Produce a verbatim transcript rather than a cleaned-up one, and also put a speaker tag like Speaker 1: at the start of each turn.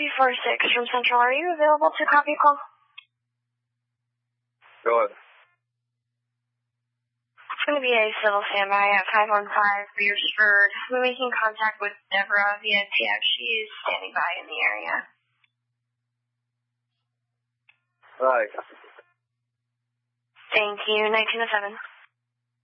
Speaker 1: Navy four six from Central. Are you available to copy a call?
Speaker 2: Go ahead.
Speaker 1: It's going to be a civil standby at five one five Beersford. We're making contact with Deborah via text. She's standing by in the area.
Speaker 2: All right.
Speaker 1: Thank you. nineteen oh seven.